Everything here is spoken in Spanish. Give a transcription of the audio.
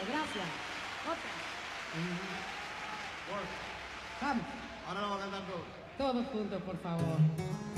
gracias. Otra. Work. Vamos. Ahora lo va a cantar todo. Todos juntos, por favor.